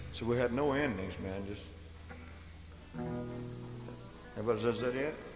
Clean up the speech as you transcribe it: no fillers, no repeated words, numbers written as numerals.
So we had no endings, man. Just everybody says that it.